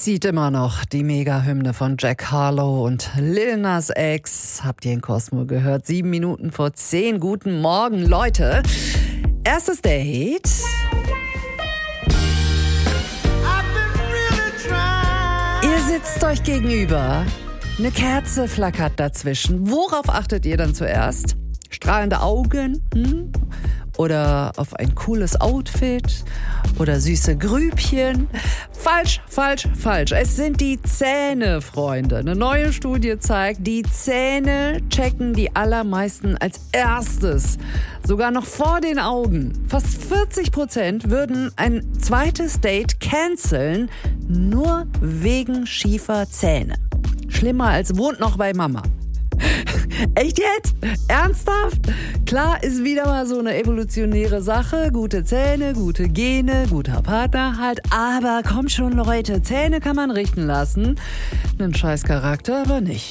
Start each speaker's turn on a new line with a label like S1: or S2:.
S1: zieht immer noch die Mega-Hymne von Jack Harlow und Lil Nas X. Habt ihr in Cosmo gehört? 7 Minuten vor 10. Guten Morgen, Leute. Erstes Date. Ihr sitzt euch gegenüber. Eine Kerze flackert dazwischen. Worauf achtet ihr dann zuerst? Strahlende Augen? Oder auf ein cooles Outfit? Oder süße Grübchen? Falsch, falsch, falsch. Es sind die Zähne, Freunde. Eine neue Studie zeigt, die Zähne checken die allermeisten als erstes. Sogar noch vor den Augen. Fast 40% würden ein zweites Date canceln, nur wegen schiefer Zähne. Schlimmer als wohnt noch bei Mama. Echt jetzt? Ernsthaft? Klar, ist wieder mal so eine evolutionäre Sache. Gute Zähne, gute Gene, guter Partner halt. Aber kommt schon, Leute, Zähne kann man richten lassen. Einen scheiß Charakter aber nicht.